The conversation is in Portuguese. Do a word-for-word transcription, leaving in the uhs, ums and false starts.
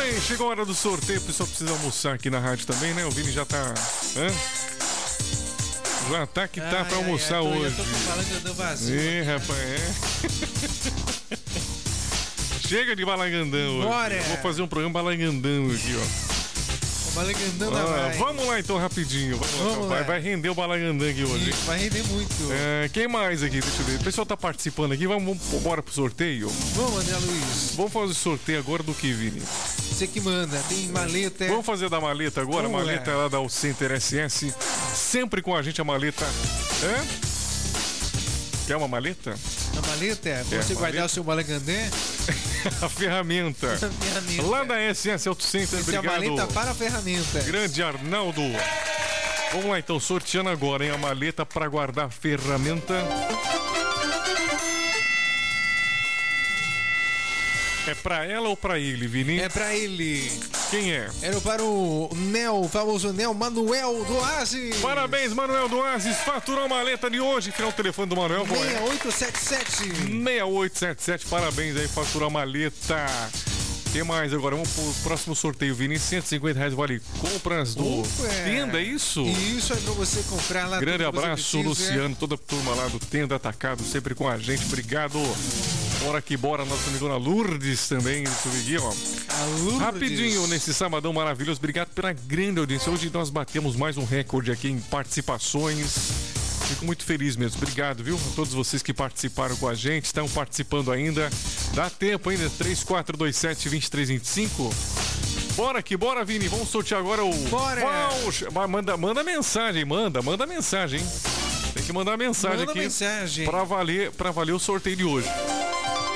bem, chegou a hora do sorteio. O pessoal precisa almoçar aqui na rádio também, né? O Vini já tá... Hã? Já tá que tá ai, pra almoçar ai, ai, tô, hoje. Eu tô falando do vazio. Ih, rapaz, é. Chega de balangandão Bora. hoje. Vou fazer um programa balangandão aqui, ó. Balangandão da ah, Vamos lá então, rapidinho. Vamos, vamos lá. Vai, vai render o balangandão aqui hoje. Isso, vai render muito. É, quem mais aqui? Deixa eu ver. O pessoal tá participando aqui. Vamos, vamos bora pro sorteio? Vamos, André Luiz. Vamos fazer o sorteio agora do que, Vini? Você que manda. Tem maleta. Vamos fazer da maleta agora? Vamos maleta lá da Center S S. Sempre com a gente a maleta. É? Quer uma maleta? A maleta? É, pra você guardar maleta? O seu balangandã? A ferramenta. A ferramenta. Lá da S S Auto Center, essa obrigado. É a maleta para a ferramenta. Grande Arnaldo. Vamos lá então, sorteando agora, hein? A maleta para guardar a ferramenta. É pra ela ou pra ele, Vini? É pra ele. Quem é? Era para o Nel, o famoso Nel Manuel do Oasis. Parabéns, Manuel do Oasis. Faturou a maleta de hoje. Final do telefone do Manuel. seis oito sete sete. seis oito sete sete. Parabéns aí, faturou a maleta. O que mais agora? Vamos pro próximo sorteio, Vini. cento e cinquenta reais vale compras do Opa. Tenda, é isso? Isso é pra você comprar lá. Grande abraço, Luciano, toda a turma lá do Tenda Atacado, sempre com a gente. Obrigado. Bora que bora, nossa amigona Lourdes também. Aqui, ó. Rapidinho, nesse sabadão maravilhoso. Obrigado pela grande audiência. Hoje nós batemos mais um recorde aqui em participações. Fico muito feliz mesmo. Obrigado, viu? A todos vocês que participaram com a gente, estão participando ainda. Dá tempo ainda. três quatro dois sete, dois três dois cinco. Bora que bora, Vini. Vamos sortear agora o... Bora! Uau, manda, manda mensagem, manda, manda mensagem, hein? Tem que mandar mensagem manda aqui mensagem. Pra valer, pra valer o sorteio de hoje.